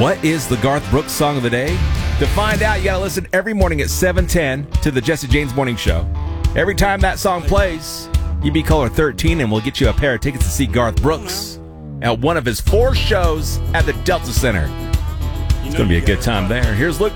What is the Garth Brooks song of the day? To find out, you got to listen every morning at 7:10 to the Jesse James Morning Show. Every time that song plays, you be caller 13 and we'll get you a pair of tickets to see Garth Brooks at one of his 4 shows at the Delta Center. It's going to be a good time there. Here's Luke.